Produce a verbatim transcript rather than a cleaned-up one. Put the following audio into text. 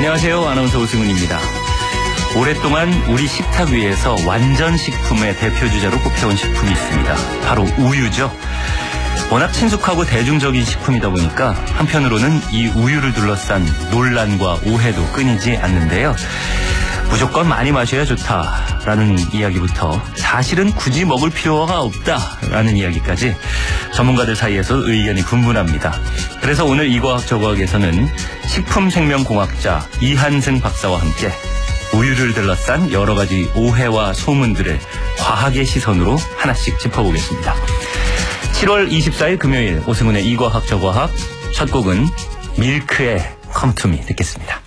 안녕하세요. 아나운서 오승훈입니다. 오랫동안 우리 식탁 위에서 완전 식품의 대표주자로 꼽혀온 식품이 있습니다. 바로 우유죠. 워낙 친숙하고 대중적인 식품이다 보니까 한편으로는 이 우유를 둘러싼 논란과 오해도 끊이지 않는데요. 무조건 많이 마셔야 좋다라는 이야기부터 사실은 굳이 먹을 필요가 없다라는 이야기까지 전문가들 사이에서 의견이 분분합니다. 그래서 오늘 이과학저과학에서는 식품생명공학자 이한승 박사와 함께 우유를 둘러싼 여러 가지 오해와 소문들을 과학의 시선으로 하나씩 짚어보겠습니다. 칠월 이십사일 금요일 오승훈의 이과학저과학 첫 곡은 밀크의 Come to Me 듣겠습니다.